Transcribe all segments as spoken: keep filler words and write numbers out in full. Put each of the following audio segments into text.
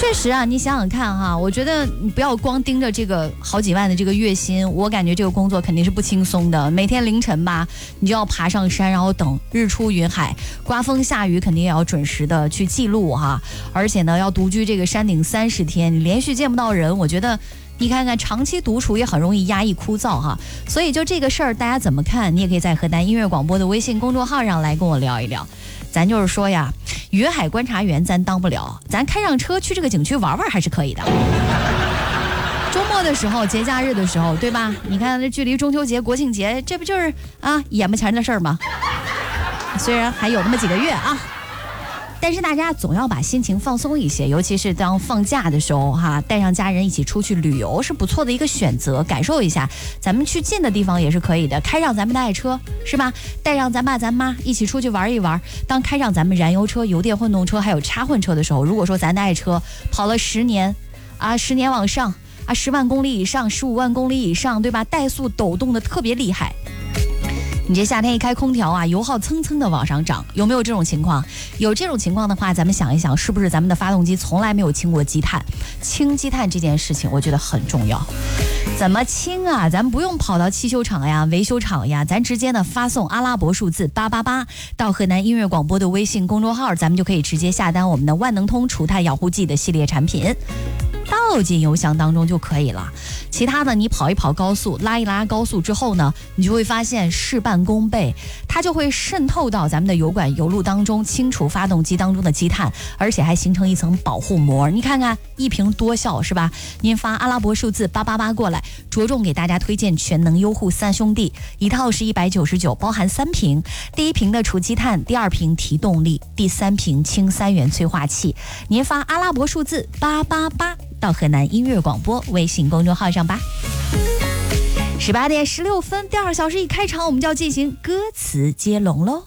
确实啊，你想想看哈，我觉得你不要光盯着这个好几万的这个月薪，我感觉这个工作肯定是不轻松的。每天凌晨吧，你就要爬上山，然后等日出云海，刮风下雨肯定也要准时的去记录哈。而且呢，要独居这个山顶三十天，你连续见不到人，我觉得你看看长期独处也很容易压抑枯燥哈。所以就这个事儿，大家怎么看？你也可以在河南音乐广播的微信公众号上来跟我聊一聊。咱就是说呀，云海观察员咱当不了，咱开上车去这个景区玩玩还是可以的。周末的时候，节假日的时候，对吧？你看这距离中秋节、国庆节，这不就是啊眼巴前的事儿吗？虽然还有那么几个月啊。但是大家总要把心情放松一些，尤其是当放假的时候哈，带上家人一起出去旅游是不错的一个选择，感受一下。咱们去近的地方也是可以的，开上咱们的爱车是吧？带上咱爸咱妈一起出去玩一玩。当开上咱们燃油车、油电混动车还有插混车的时候，如果说咱的爱车跑了十年啊，十年往上啊，十万公里以上、十五万公里以上，对吧？怠速抖动的特别厉害。你这夏天一开空调啊，油耗蹭蹭的往上涨，有没有这种情况？有这种情况的话，咱们想一想，是不是咱们的发动机从来没有清过积碳？清积碳这件事情，我觉得很重要。怎么清啊？咱不用跑到汽修厂呀、维修厂呀，咱直接呢发送阿拉伯数字八八八到河南音乐广播的微信公众号，咱们就可以直接下单我们的万能通除碳养护剂的系列产品。倒进油箱当中就可以了。其他的你跑一跑高速，拉一拉高速之后呢，你就会发现事半功倍，它就会渗透到咱们的油管油路当中，清除发动机当中的积碳，而且还形成一层保护膜。你看看一瓶多效是吧？您发阿拉伯数字八八八过来，着重给大家推荐全能优护三兄弟，一套是一百九十九，包含三瓶，第一瓶的除积碳，第二瓶提动力，第三瓶氢三元催化器。您发阿拉伯数字八八八到河南音乐广播微信公众号上吧。十八点十六分，第二小时一开场，我们就要进行歌词接龙喽。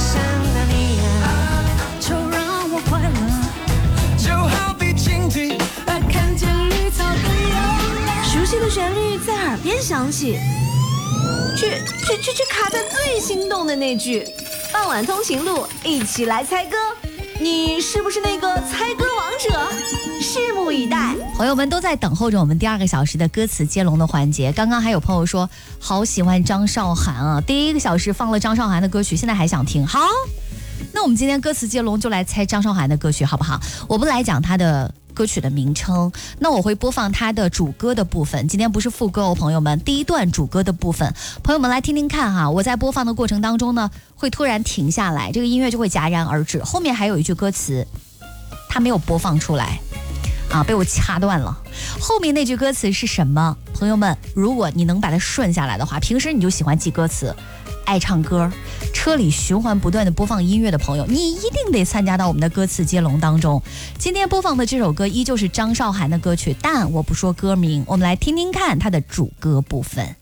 熟悉的旋律在耳边响起，却却却却卡在最心动的那句。傍晚通勤路，一起来猜歌，你是不是那个猜歌王者？拭目以待。 朋友们都在等候着我们第二个小时的歌词接龙的环节。刚刚还有朋友说好喜欢张韶涵啊，第一个小时放了张韶涵的歌曲，现在还想听。好，那我们今天歌词接龙就来猜张韶涵的歌曲好不好？我不来讲她的歌曲的名称，那我会播放它的主歌的部分。今天不是副歌哦，朋友们，第一段主歌的部分，朋友们来听听看哈。我在播放的过程当中呢，会突然停下来，这个音乐就会戛然而止。后面还有一句歌词，它没有播放出来啊，被我掐断了。后面那句歌词是什么？朋友们，如果你能把它顺下来的话，平时你就喜欢记歌词，爱唱歌，车里循环不断的播放音乐的朋友，你一定得参加到我们的歌词接龙当中。今天播放的这首歌依旧是张韶涵的歌曲，但我不说歌名，我们来听听看它的主歌部分。